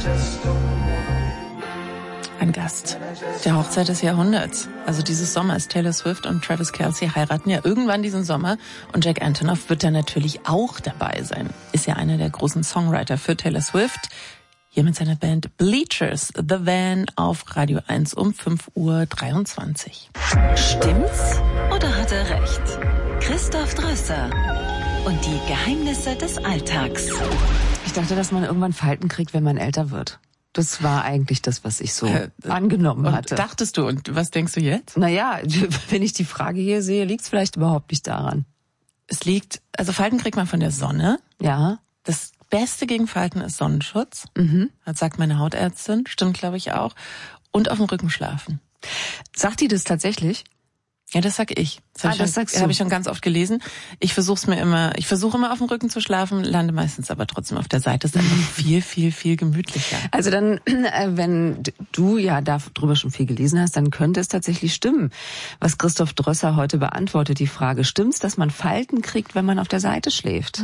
Ein Gast der Hochzeit des Jahrhunderts. Also dieses Sommers. Taylor Swift und Travis Kelce heiraten ja irgendwann diesen Sommer und Jack Antonoff wird da natürlich auch dabei sein. Ist ja einer der großen Songwriter für Taylor Swift. Hier mit seiner Band Bleachers, The Van auf Radio 1 um 5:23 Uhr. Stimmt's oder hat er recht? Christoph Drösser und die Geheimnisse des Alltags. Ich dachte, dass man irgendwann Falten kriegt, wenn man älter wird. Das war eigentlich das, was ich so angenommen hatte. Dachtest du, und was denkst du jetzt? Naja, wenn ich die Frage hier sehe, liegt es vielleicht überhaupt nicht daran. Es liegt, also Falten kriegt man von der Sonne. Ja. Das Beste gegen Falten ist Sonnenschutz. Das sagt meine Hautärztin, stimmt glaube ich auch. Und auf dem Rücken schlafen. Sagt die das tatsächlich? Ja, das sag ich. Das habe ich schon ganz oft gelesen. Ich versuche immer auf dem Rücken zu schlafen, lande meistens aber trotzdem auf der Seite. Ist einfach viel, viel, viel gemütlicher. Also dann, wenn du ja darüber schon viel gelesen hast, dann könnte es tatsächlich stimmen, was Christoph Drösser heute beantwortet. Die Frage, stimmt's, dass man Falten kriegt, wenn man auf der Seite schläft?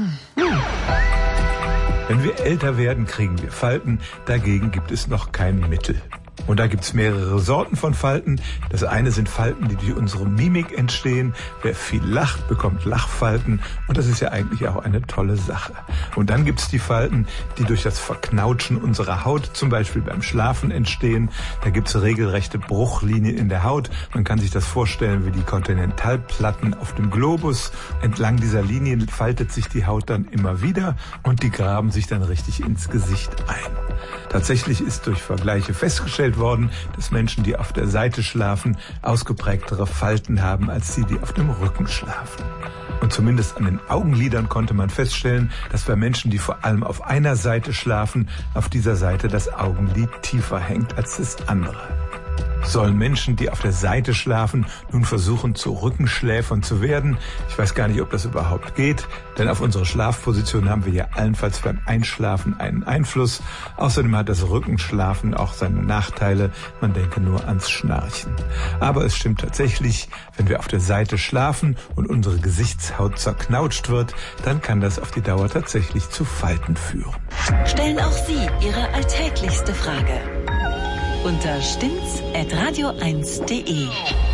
Wenn wir älter werden, kriegen wir Falten. Dagegen gibt es noch kein Mittel. Und da gibt's mehrere Sorten von Falten. Das eine sind Falten, die durch unsere Mimik entstehen. Wer viel lacht, bekommt Lachfalten. Und das ist ja eigentlich auch eine tolle Sache. Und dann gibt's die Falten, die durch das Verknautschen unserer Haut, zum Beispiel beim Schlafen, entstehen. Da gibt's regelrechte Bruchlinien in der Haut. Man kann sich das vorstellen wie die Kontinentalplatten auf dem Globus. Entlang dieser Linien faltet sich die Haut dann immer wieder und die graben sich dann richtig ins Gesicht ein. Tatsächlich ist durch Vergleiche festgestellt worden, dass Menschen, die auf der Seite schlafen, ausgeprägtere Falten haben als die auf dem Rücken schlafen. Und zumindest an den Augenlidern konnte man feststellen, dass bei Menschen, die vor allem auf einer Seite schlafen, auf dieser Seite das Augenlid tiefer hängt als das andere. Sollen Menschen, die auf der Seite schlafen, nun versuchen, zu Rückenschläfern zu werden? Ich weiß gar nicht, ob das überhaupt geht, denn auf unsere Schlafposition haben wir ja allenfalls beim Einschlafen einen Einfluss. Außerdem hat das Rückenschlafen auch seine Nachteile. Man denke nur ans Schnarchen. Aber es stimmt tatsächlich, wenn wir auf der Seite schlafen und unsere Gesichtshaut zerknautscht wird, dann kann das auf die Dauer tatsächlich zu Falten führen. Stellen auch Sie Ihre alltäglichste Frage unter stimmts@radio1.de.